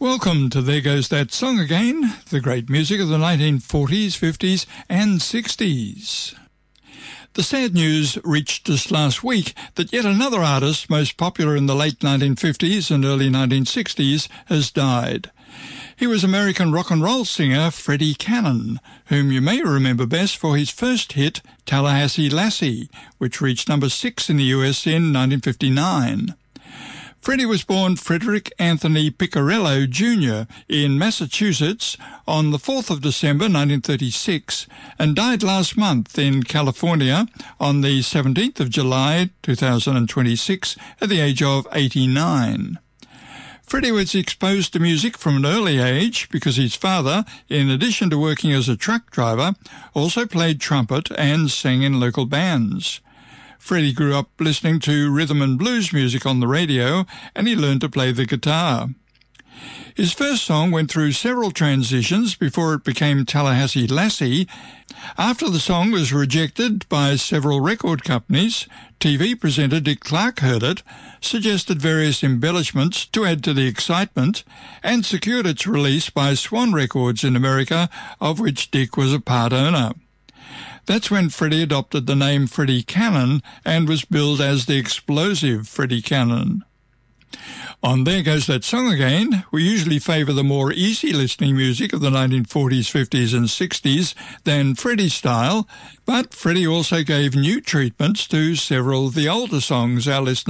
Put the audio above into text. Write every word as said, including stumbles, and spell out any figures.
Welcome to There Goes That Song Again, the great music of the nineteen forties, fifties and sixties. The sad news reached us last week that yet another artist most popular in the late nineteen fifties and early nineteen sixties has died. He was American rock and roll singer Freddie Cannon, whom you may remember best for his first hit, Tallahassee Lassie, which reached number six in the U S in nineteen fifty-nine. Freddie was born Frederick Anthony Piccarello Junior in Massachusetts on the fourth of December nineteen thirty-six and died last month in California on the seventeenth of July two thousand twenty-six at the age of eighty-nine. Freddie was exposed to music from an early age because his father, in addition to working as a truck driver, also played trumpet and sang in local bands. Freddie grew up listening to rhythm and blues music on the radio, and he learned to play the guitar. His first song went through several transitions before it became Tallahassee Lassie. After the song was rejected by several record companies, T V presenter Dick Clark heard it, suggested various embellishments to add to the excitement, and secured its release by Swan Records in America, of which Dick was a part owner. That's when Freddie adopted the name Freddie Cannon and was billed as the explosive Freddie Cannon. On There Goes That Song Again, we usually favour the more easy-listening music of the nineteen forties, fifties and sixties than Freddie's style, but Freddie also gave new treatments to several of the older songs our listeners